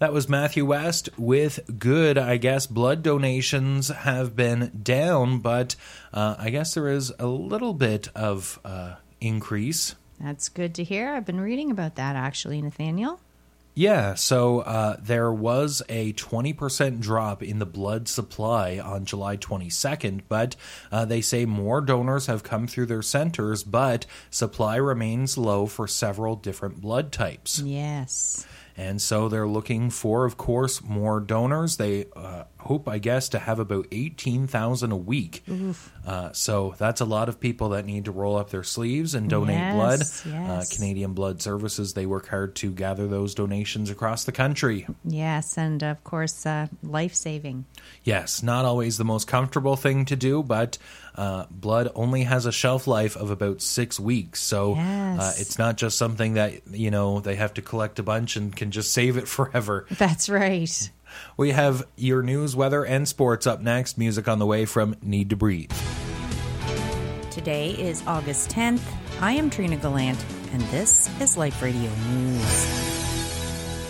That was Matthew West with Good. I guess blood donations have been down, but I guess there is a little bit of increase. That's good to hear. I've been reading about that, actually, Nathaniel. Yeah, so there was a 20% drop in the blood supply on July 22nd, but they say more donors have come through their centers, but supply remains low for several different blood types. Yes. And so they're looking for, of course, more donors. They hope, I guess, to have about 18,000 a week. So that's a lot of people that need to roll up their sleeves and donate blood. Yes. Canadian Blood Services, they work hard to gather those donations across the country. Yes, and of course, life-saving. Yes, not always the most comfortable thing to do, but blood only has a shelf life of about 6 weeks. So it's not just something that, they have to collect a bunch and can just save it forever. That's right. We have your news, weather, and sports up next. Music on the way from Need to Breathe. Today is August 10th. I am Trina Gallant, and this is Life Radio News.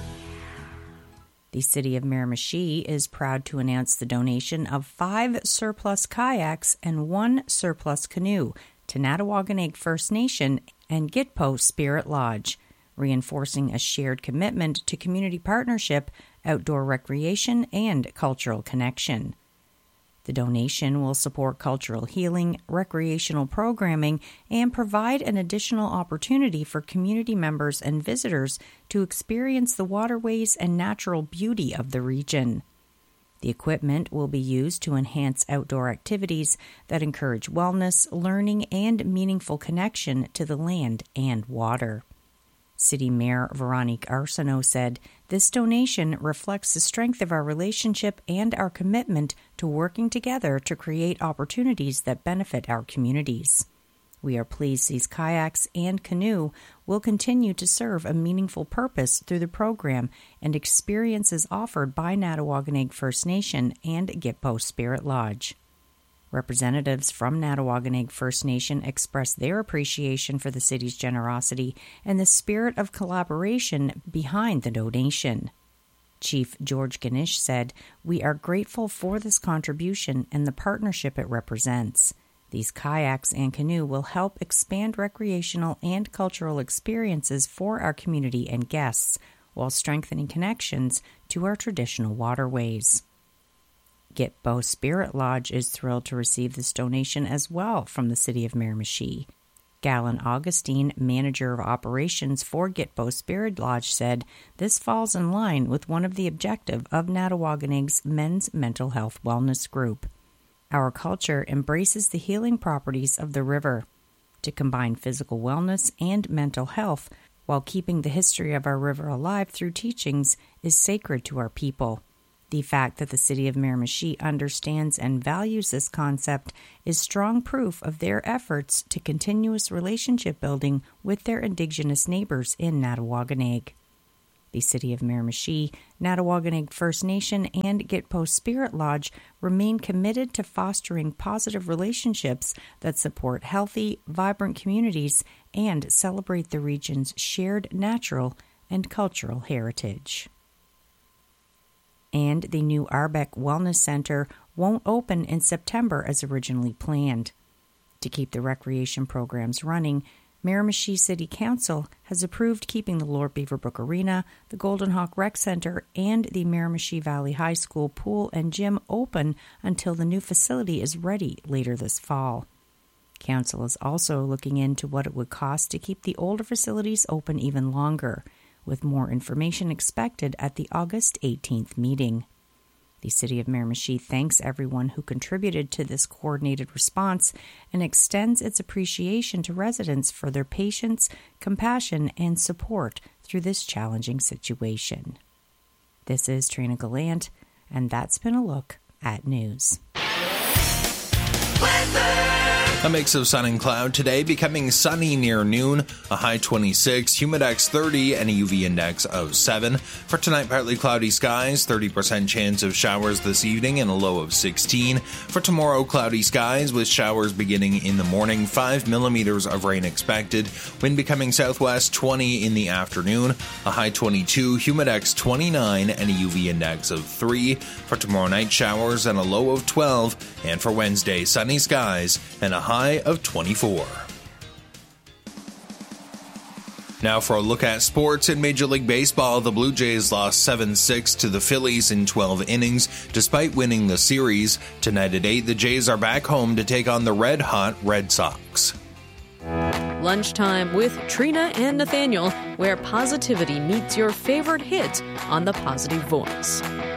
The City of Miramichi is proud to announce the donation of 5 surplus kayaks and 1 surplus canoe to Natawaganeg First Nation and Gitpo Spirit Lodge, reinforcing a shared commitment to community partnership, outdoor recreation, and cultural connection. The donation will support cultural healing, recreational programming, and provide an additional opportunity for community members and visitors to experience the waterways and natural beauty of the region. The equipment will be used to enhance outdoor activities that encourage wellness, learning, and meaningful connection to the land and water. City Mayor Veronique Arsenault said, "This donation reflects the strength of our relationship and our commitment to working together to create opportunities that benefit our communities. We are pleased these kayaks and canoe will continue to serve a meaningful purpose through the program and experiences offered by Natawaganeg First Nation and Gitpo Spirit Lodge." Representatives from Natawaganeg First Nation expressed their appreciation for the city's generosity and the spirit of collaboration behind the donation. Chief George Ganesh said, "We are grateful for this contribution and the partnership it represents. These kayaks and canoe will help expand recreational and cultural experiences for our community and guests, while strengthening connections to our traditional waterways." Gitpo Spirit Lodge is thrilled to receive this donation as well from the City of Miramichi. Galen Augustine, Manager of Operations for Gitpo Spirit Lodge, said, "This falls in line with one of the objectives of Natawaganeg's Men's Mental Health Wellness Group. Our culture embraces the healing properties of the river. To combine physical wellness and mental health while keeping the history of our river alive through teachings is sacred to our people. The fact that the City of Miramichi understands and values this concept is strong proof of their efforts to continuous relationship building with their Indigenous neighbors in Natawaganeg." The City of Miramichi, Natawaganeg First Nation, and Gitpo Spirit Lodge remain committed to fostering positive relationships that support healthy, vibrant communities and celebrate the region's shared natural and cultural heritage. And the new Arbec Wellness Center won't open in September as originally planned. To keep the recreation programs running, Miramichi City Council has approved keeping the Lord Beaverbrook Arena, the Golden Hawk Rec Center, and the Miramichi Valley High School pool and gym open until the new facility is ready later this fall. Council is also looking into what it would cost to keep the older facilities open even longer, with more information expected at the August 18th meeting. The City of Miramichi thanks everyone who contributed to this coordinated response and extends its appreciation to residents for their patience, compassion, and support through this challenging situation. This is Trina Gallant, and that's been a look at news. Weather. A mix of sun and cloud today, becoming sunny near noon, a high 26, humidex 30, and a UV index of 7. For tonight, partly cloudy skies, 30% chance of showers this evening, and a low of 16. For tomorrow, cloudy skies with showers beginning in the morning, 5 millimeters of rain expected. Wind becoming southwest 20 in the afternoon, a high 22, humidex 29, and a UV index of 3. For tomorrow night, showers and a low of 12. And for Wednesday, sunny skies and a high of 24. Now for a look at sports in Major League Baseball, the Blue Jays lost 7-6 to the Phillies in 12 innings, despite winning the series. Tonight at 8, the Jays are back home to take on the red-hot Red Sox. Lunchtime with Trina and Nathaniel, where positivity meets your favorite hit on The Positive Voice.